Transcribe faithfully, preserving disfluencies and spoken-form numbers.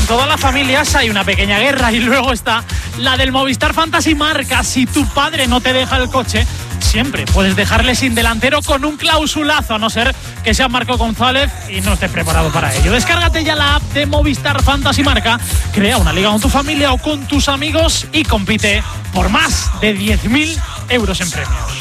en todas las familias hay una pequeña guerra y luego está la del Movistar Fantasy Marca. Si tu padre no te deja el coche, siempre puedes dejarle sin delantero con un clausulazo, a no ser que sea Marco González y no estés preparado para ello. Descárgate ya la app de Movistar Fantasy Marca, crea una liga con tu familia o con tus amigos y compite por más de diez mil euros en premios.